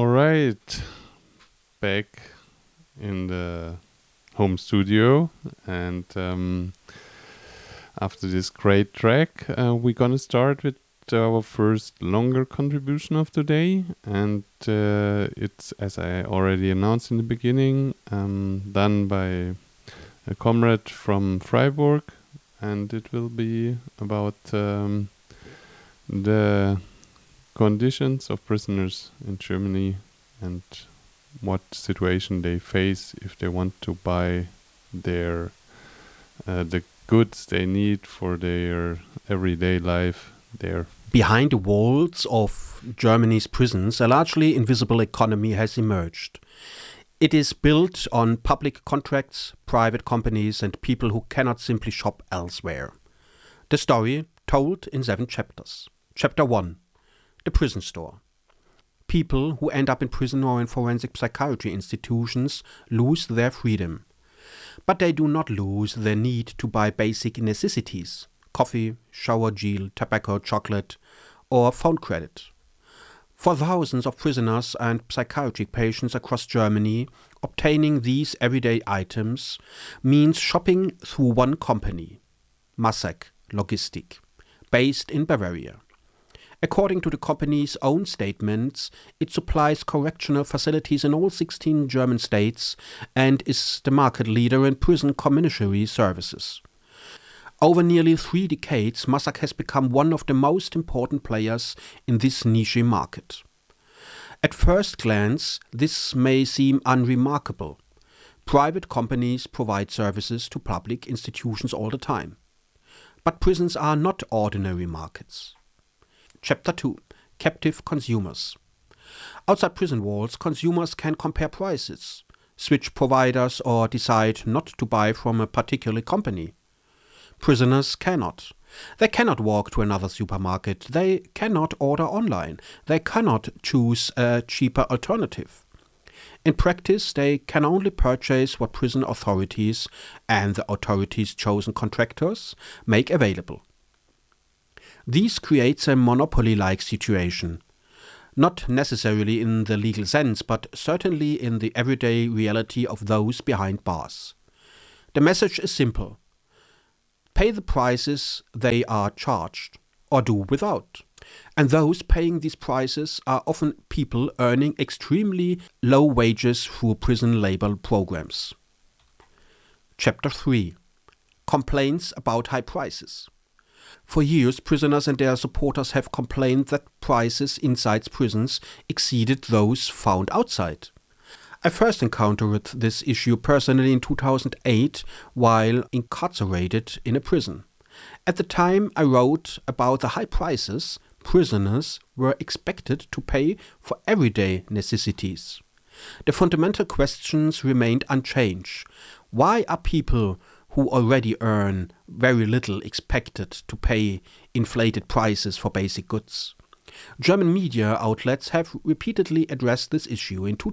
All right, back in the home studio, and after this great track, we're gonna start with our first longer contribution of today, and it's, as I already announced in the beginning, done by a comrade from Freiburg, and it will be about the conditions of prisoners in Germany and what situation they face if they want to buy their the goods they need for their everyday life there. Behind the walls of Germany's prisons, a largely invisible economy has emerged. It is built on public contracts, private companies, and people who cannot simply shop elsewhere. The story told in 7 chapters. Chapter 1. The prison store. People who end up in prison or in forensic psychiatry institutions lose their freedom. But they do not lose their need to buy basic necessities: coffee, shower gel, tobacco, chocolate, or phone credit. For thousands of prisoners and psychiatric patients across Germany, obtaining these everyday items means shopping through one company, Masek Logistik, based in Bavaria. According to the company's own statements, it supplies correctional facilities in all 16 German states and is the market leader in prison commissary services. Over nearly 3 decades, Masek has become one of the most important players in this niche market. At first glance, this may seem unremarkable. Private companies provide services to public institutions all the time. But prisons are not ordinary markets. Chapter 2. Captive consumers. Outside prison walls, consumers can compare prices, switch providers, or decide not to buy from a particular company. Prisoners cannot. They cannot walk to another supermarket. They cannot order online. They cannot choose a cheaper alternative. In practice, they can only purchase what prison authorities and the authorities' chosen contractors make available. This creates a monopoly-like situation, not necessarily in the legal sense, but certainly in the everyday reality of those behind bars. The message is simple: pay the prices they are charged, or do without. And those paying these prices are often people earning extremely low wages through prison labor programs. Chapter 3. Complaints about high prices. For years, prisoners and their supporters have complained that prices inside prisons exceeded those found outside. I first encountered this issue personally in 2008 while incarcerated in a prison. At the time I wrote about the high prices prisoners were expected to pay for everyday necessities. The fundamental questions remained unchanged. Why are people who already earn very little expected to pay inflated prices for basic goods? German media outlets have repeatedly addressed this issue. In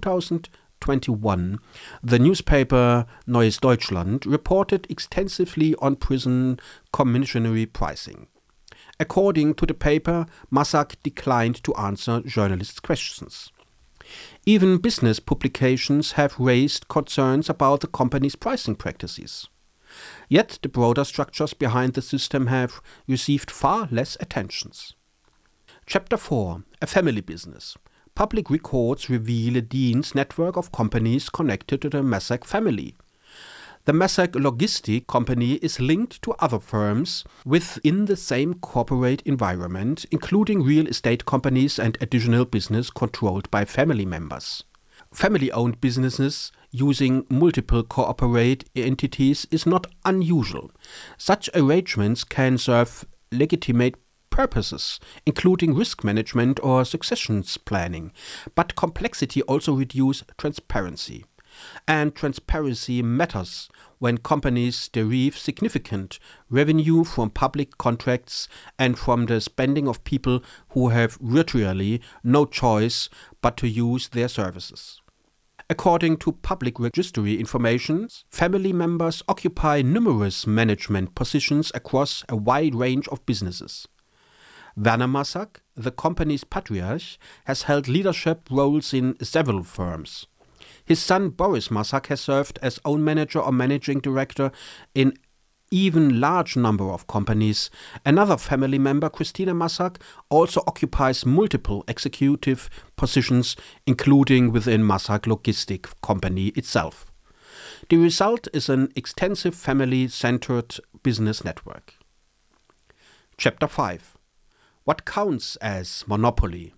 2021, the newspaper Neues Deutschland reported extensively on prison commissary pricing. According to the paper, Masek declined to answer journalists' questions. Even business publications have raised concerns about the company's pricing practices. Yet the broader structures behind the system have received far less attention. Chapter 4. A family business. Public records reveal a Dean's network of companies connected to the Masek family. The Masek Logistik company is linked to other firms within the same corporate environment, including real estate companies and additional business controlled by family members. Family-owned businesses using multiple corporate entities is not unusual. Such arrangements can serve legitimate purposes, including risk management or succession planning, but complexity also reduces transparency. And transparency matters when companies derive significant revenue from public contracts and from the spending of people who have virtually no choice but to use their services. According to public registry information, family members occupy numerous management positions across a wide range of businesses. Werner Masek, the company's patriarch has held leadership roles in several firms. His son Boris Masak has served as own manager or managing director in even large number of companies. Another family member, Christina Masak, also occupies multiple executive positions, including within Masak Logistic Company itself. The result is an extensive family-centered business network. Chapter 5. What counts as monopoly?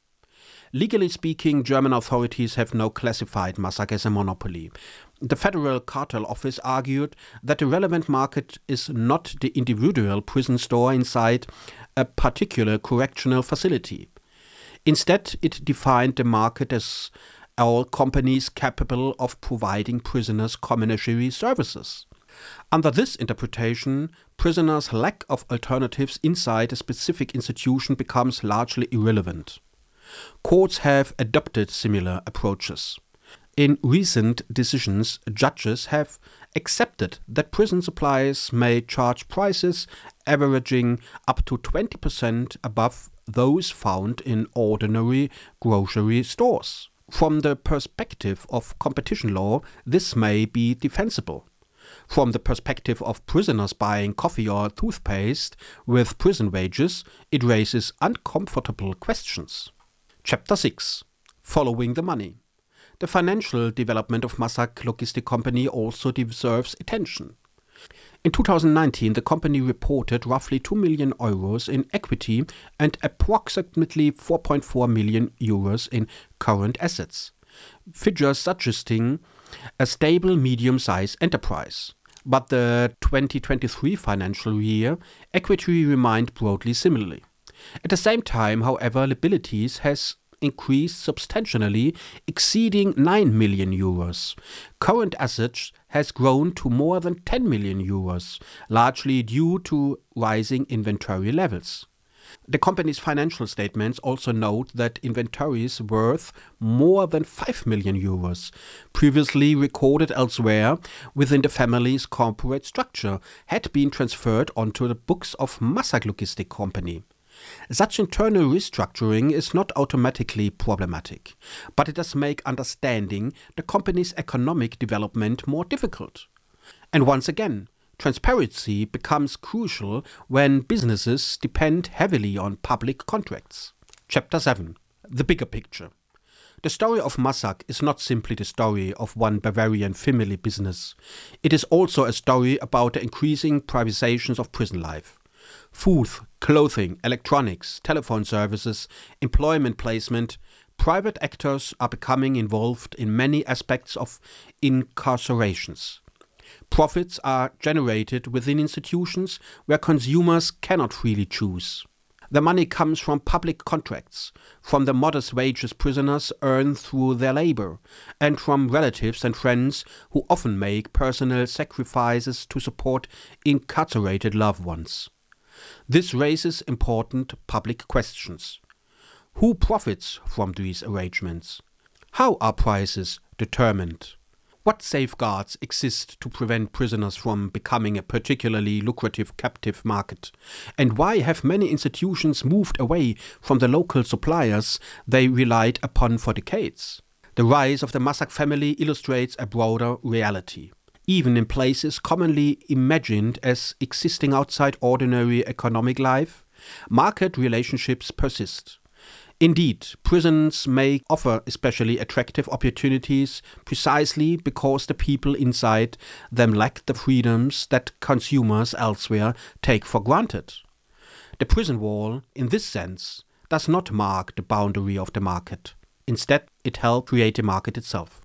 Legally speaking, German authorities have now classified Masak as a monopoly. The Federal Cartel Office argued that the relevant market is not the individual prison store inside a particular correctional facility. Instead, it defined the market as all companies capable of providing prisoners commissary services. Under this interpretation, prisoners' lack of alternatives inside a specific institution becomes largely irrelevant. Courts have adopted similar approaches. In recent decisions, judges have accepted that prison suppliers may charge prices averaging up to 20% above those found in ordinary grocery stores. From the perspective of competition law, this may be defensible. From the perspective of prisoners buying coffee or toothpaste with prison wages, it raises uncomfortable questions. Chapter 6. Following the money. The financial development of Masak Logistic Company also deserves attention. In 2019, the company reported roughly 2 million euros in equity and approximately 4.4 million euros in current assets, figures suggesting a stable medium-sized enterprise. But the 2023 financial year, equity remained broadly similarly. At the same time, however, liabilities has increased substantially, exceeding 9 million euros. Current assets has grown to more than 10 million euros, largely due to rising inventory levels. The company's financial statements also note that inventories worth more than 5 million euros, previously recorded elsewhere within the family's corporate structure, had been transferred onto the books of Masak Logistic Company. Such internal restructuring is not automatically problematic, but it does make understanding the company's economic development more difficult. And once again, transparency becomes crucial when businesses depend heavily on public contracts. Chapter 7. The bigger picture. The story of Masak is not simply the story of one Bavarian family business. It is also a story about the increasing privatizations of prison life. Food, clothing, electronics, telephone services, employment placement, private actors are becoming involved in many aspects of incarcerations. Profits are generated within institutions where consumers cannot freely choose. The money comes from public contracts, from the modest wages prisoners earn through their labor, and from relatives and friends who often make personal sacrifices to support incarcerated loved ones. This raises important public questions. Who profits from these arrangements? How are prices determined? What safeguards exist to prevent prisoners from becoming a particularly lucrative captive market? And why have many institutions moved away from the local suppliers they relied upon for decades? The rise of the Masak family illustrates a broader reality. Even in places commonly imagined as existing outside ordinary economic life, market relationships persist. Indeed, prisons may offer especially attractive opportunities precisely because the people inside them lack the freedoms that consumers elsewhere take for granted. The prison wall, in this sense, does not mark the boundary of the market. Instead, it helps create the market itself.